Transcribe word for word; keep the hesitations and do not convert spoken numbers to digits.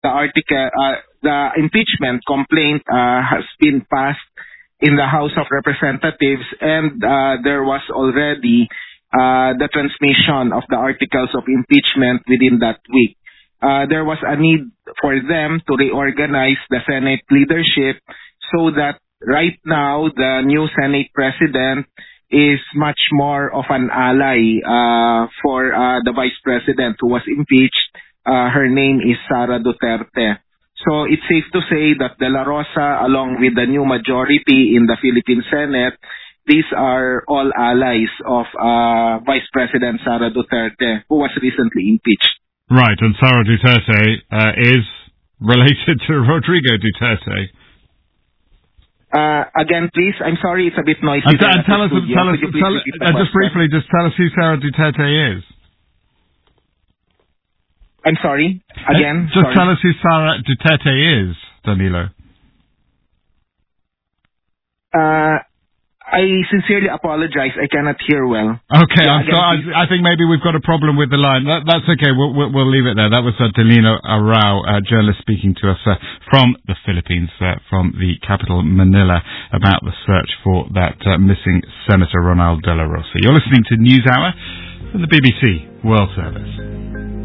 the article, uh, the impeachment complaint uh, has been passed in the House of Representatives, and uh, there was already uh, the transmission of the articles of impeachment within that week. Uh, there was a need for them to reorganize the Senate leadership so that right now the new Senate president is much more of an ally uh, for uh, the vice president who was impeached. Uh, her name is Sara Duterte. So it's safe to say that De La Rosa, along with the new majority in the Philippine Senate, these are all allies of uh, Vice President Sara Duterte, who was recently impeached. Right, and Sara Duterte uh, is related to Rodrigo Duterte. Uh, again, please, I'm sorry, it's a bit noisy. And, and tell us, tell us, tell, uh, just briefly, just tell us who Sara Duterte is. I'm sorry, again. Uh, just sorry. tell us who Sara Duterte is, Danilo. Uh, I sincerely apologize. I cannot hear well. Okay, yeah, I'm again, sorry. I, I think maybe we've got a problem with the line. That, that's okay. We'll, we'll, we'll leave it there. That was uh, Danilo Arau, a journalist speaking to us uh, from the Philippines, uh, from the capital Manila, about the search for that uh, missing Senator Ronald De La Rosa. You're listening to NewsHour from the B B C World Service.